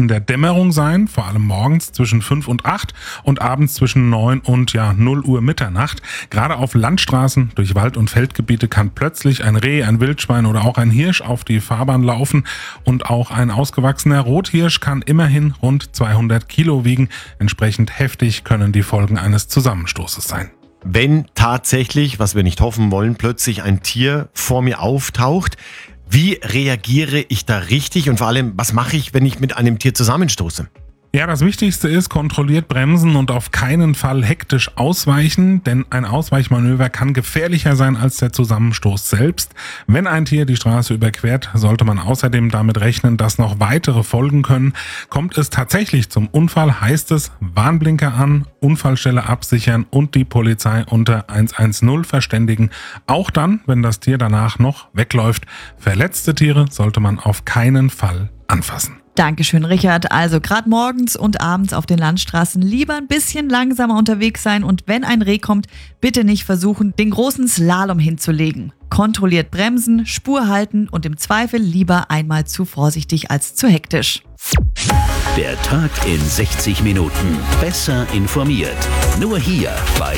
in der Dämmerung sein, vor allem morgens zwischen 5 und 8 und abends zwischen 9 und 0 Uhr Mitternacht. Gerade auf Landstraßen durch Wald- und Feldgebiete kann plötzlich ein Reh, ein Wildschwein oder auch ein Hirsch auf die Fahrbahn laufen und auch ein ausgewachsener Rothirsch kann immerhin rund 200 Kilo wiegen. Entsprechend heftig können die Folgen eines Zusammenstoßes sein. Wenn tatsächlich, was wir nicht hoffen wollen, plötzlich ein Tier vor mir auftaucht, wie reagiere ich da richtig und vor allem, was mache ich, wenn ich mit einem Tier zusammenstoße? Ja, das Wichtigste ist, kontrolliert bremsen und auf keinen Fall hektisch ausweichen, denn ein Ausweichmanöver kann gefährlicher sein als der Zusammenstoß selbst. Wenn ein Tier die Straße überquert, sollte man außerdem damit rechnen, dass noch weitere folgen können. Kommt es tatsächlich zum Unfall, heißt es Warnblinker an, Unfallstelle absichern und die Polizei unter 110 verständigen. Auch dann, wenn das Tier danach noch wegläuft. Verletzte Tiere sollte man auf keinen Fall anfassen. Dankeschön, Richard. Also gerade morgens und abends auf den Landstraßen lieber ein bisschen langsamer unterwegs sein und wenn ein Reh kommt, bitte nicht versuchen, den großen Slalom hinzulegen. Kontrolliert bremsen, Spur halten und im Zweifel lieber einmal zu vorsichtig als zu hektisch. Der Tag in 60 Minuten. Besser informiert. Nur hier bei